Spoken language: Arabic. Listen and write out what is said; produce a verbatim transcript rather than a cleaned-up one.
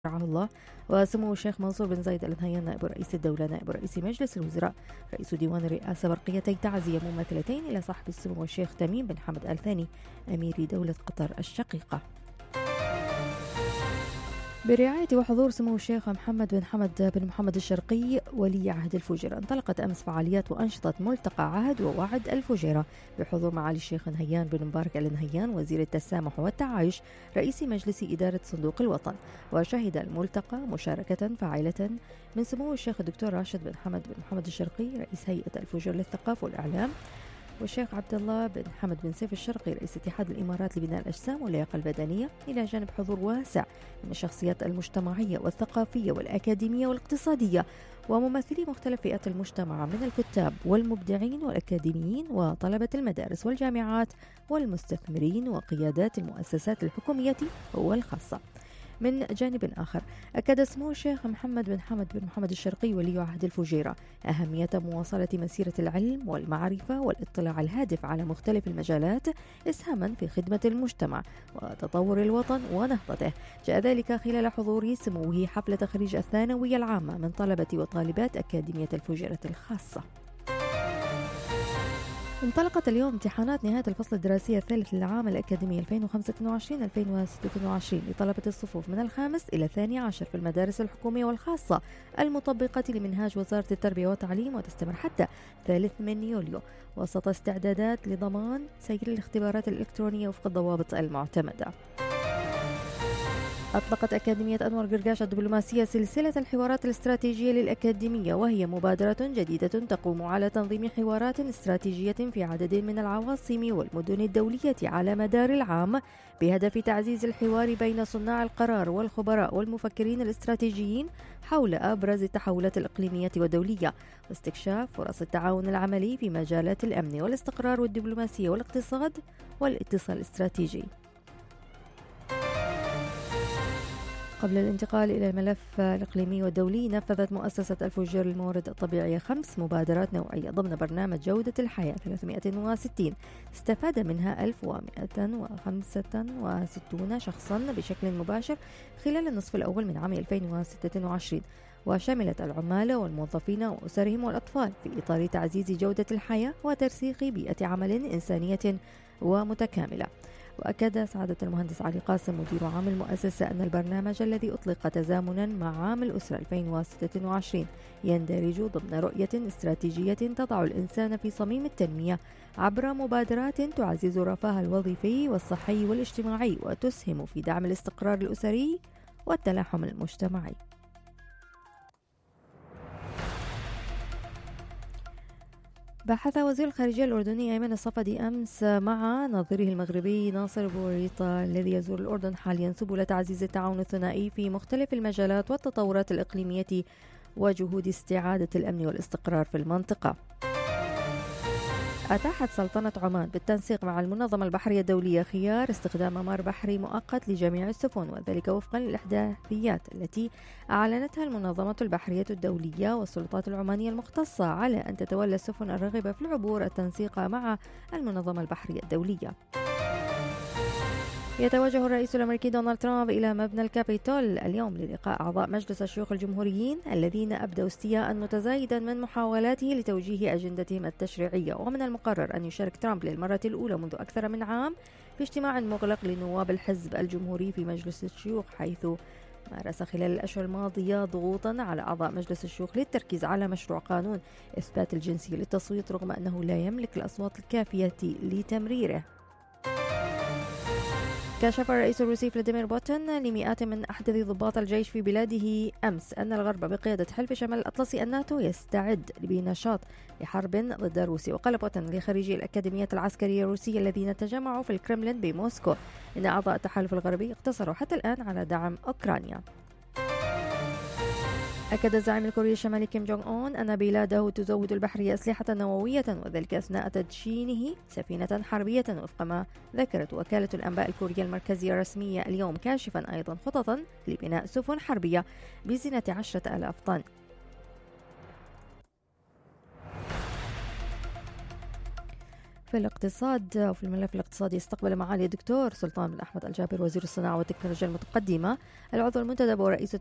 رعاه الله. وسمو الشيخ منصور بن زايد آل نهيان نائب رئيس الدولة نائب رئيس مجلس الوزراء رئيس ديوان الرئاسة برقيتي تعزية مماثلتين إلى صاحب السمو الشيخ تميم بن حمد آل ثاني أمير دولة قطر الشقيقة. برعاية وحضور سمو الشيخ محمد بن حمد بن محمد الشرقي ولي عهد الفجيرة، انطلقت أمس فعاليات وأنشطة ملتقى عهد ووعد الفجيرة بحضور معالي الشيخ نهيان بن مبارك آل نهيان وزير التسامح والتعايش رئيس مجلس إدارة صندوق الوطن. وشهد الملتقى مشاركة فاعلة من سمو الشيخ الدكتور راشد بن حمد بن محمد الشرقي رئيس هيئة الفجيرة للثقافة والإعلام، والشيخ عبد الله بن حمد بن سيف الشرقي رئيس اتحاد الإمارات لبناء الأجسام واللياقة البدنية، إلى جانب حضور واسع من الشخصيات المجتمعية والثقافية والأكاديمية والاقتصادية وممثلي مختلف فئات المجتمع من الكتاب والمبدعين والأكاديميين وطلبة المدارس والجامعات والمستثمرين وقيادات المؤسسات الحكومية والخاصة. من جانب آخر، أكد سمو الشيخ محمد بن حمد بن محمد الشرقي ولي عهد الفجيرة أهمية مواصلة مسيرة العلم والمعرفة والاطلاع الهادف على مختلف المجالات إسهاما في خدمة المجتمع وتطور الوطن ونهضته. جاء ذلك خلال حضور سموه حفل تخريج الثانوية العامة من طلبة وطالبات أكاديمية الفجيرة الخاصة. انطلقت اليوم امتحانات نهاية الفصل الدراسي الثالث للعام الأكاديمي ألفين وخمسة وعشرين ألفين وستة وعشرين لطلبة الصفوف من الخامس إلى الثاني عشر في المدارس الحكومية والخاصة المطبقة لمنهاج وزارة التربية والتعليم، وتستمر حتى ثالث من يوليو وسط استعدادات لضمان سير الاختبارات الإلكترونية وفق الضوابط المعتمدة. أطلقت أكاديمية أنور قرقاش الدبلوماسية سلسلة الحوارات الاستراتيجية للأكاديمية، وهي مبادرة جديدة تقوم على تنظيم حوارات استراتيجية في عدد من العواصم والمدن الدولية على مدار العام بهدف تعزيز الحوار بين صناع القرار والخبراء والمفكرين الاستراتيجيين حول أبرز التحولات الإقليمية والدولية واستكشاف فرص التعاون العملي في مجالات الأمن والاستقرار والدبلوماسية والاقتصاد والاتصال الاستراتيجي. قبل الانتقال إلى الملف الإقليمي والدولي، نفذت مؤسسة الفجير للموارد الطبيعية خمس مبادرات نوعية ضمن برنامج جودة الحياة ثلاثمائة وستين، استفاد منها ألف ومائة وخمسة وستون شخصا بشكل مباشر خلال النصف الأول من عام ألفين وستة وعشرين، وشملت العمال والموظفين وأسرهم والأطفال في إطار تعزيز جودة الحياة وترسيخ بيئة عمل إنسانية ومتكاملة. وأكد سعادة المهندس علي قاسم مدير عام المؤسسة أن البرنامج الذي أطلق تزامنا مع عام الأسرة ألفين وستة وعشرين يندرج ضمن رؤية استراتيجية تضع الإنسان في صميم التنمية عبر مبادرات تعزز الرفاه الوظيفي والصحي والاجتماعي وتسهم في دعم الاستقرار الأسري والتلاحم المجتمعي. بحث وزير الخارجية الأردني أيمن الصفدي أمس مع نظيره المغربي ناصر بوريطة الذي يزور الأردن حاليا سبل تعزيز التعاون الثنائي في مختلف المجالات والتطورات الإقليمية وجهود استعادة الأمن والاستقرار في المنطقة. أتاحت سلطنة عمان بالتنسيق مع المنظمة البحرية الدولية خيار استخدام ممر بحري مؤقت لجميع السفن، وذلك وفقا للإحداثيات التي أعلنتها المنظمة البحرية الدولية والسلطات العمانية المختصة على أن تتولى السفن الراغبة في العبور التنسيق مع المنظمة البحرية الدولية. يتوجه الرئيس الأمريكي دونالد ترامب إلى مبنى الكابيتول اليوم للقاء أعضاء مجلس الشيوخ الجمهوريين الذين أبدوا استياء متزايدا من محاولاته لتوجيه أجندتهم التشريعية. ومن المقرر أن يشارك ترامب للمرة الأولى منذ أكثر من عام في اجتماع مغلق لنواب الحزب الجمهوري في مجلس الشيوخ، حيث مارس خلال الأشهر الماضية ضغوطا على أعضاء مجلس الشيوخ للتركيز على مشروع قانون إثبات الجنسية للتصويت رغم أنه لا يملك الأصوات الكافية لتمريره. كشف الرئيس الروسي فلاديمير بوتين لمئات من أحدث ضباط الجيش في بلاده أمس أن الغرب بقيادة حلف شمال الأطلسي الناتو يستعد بنشاط لحرب ضد روسيا. وقال بوتين لخريجي الأكاديمية العسكرية الروسية الذين تجمعوا في الكرملين بموسكو إن أعضاء التحالف الغربي اقتصروا حتى الآن على دعم أوكرانيا. أكد الزعيم الكوري الشمالي كيم جونغ أون أن بلاده تزود البحرية أسلحة نووية، وذلك أثناء تدشينه سفينة حربية وفق ما ذكرت وكالة الأنباء الكورية المركزية الرسمية اليوم، كاشفا أيضا خططا لبناء سفن حربية بزنة عشرة آلاف طن. ملف الاقتصاد وفي الملف الاقتصادي استقبل معالي الدكتور سلطان بن أحمد الجابر وزير الصناعة والتكنولوجيا المتقدمة العضو المنتدب ورئيس